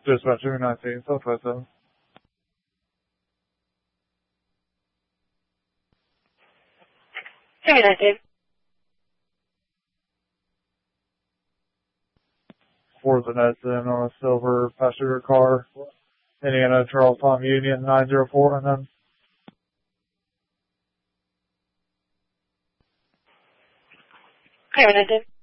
Dispatch 219, Southwest 7. Very nice, Dave. Fourth and accident on a silver passenger car, Indiana Charles Tom Union 904, and then Very nice, Dave.